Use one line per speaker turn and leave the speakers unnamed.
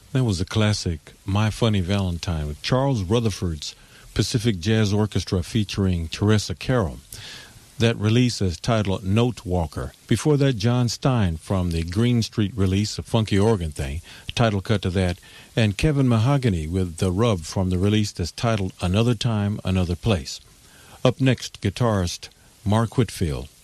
That was a classic, My Funny Valentine, with Charles Rutherford's Pacific Jazz Orchestra featuring Teresa Carroll. That release is titled Note Walker. Before that, John Stein from the Green Street release, A Funky Organ Thing, title cut to that, and Kevin Mahogany with The Rub from the release that's titled Another Time, Another Place. Up next, guitarist Mark Whitfield.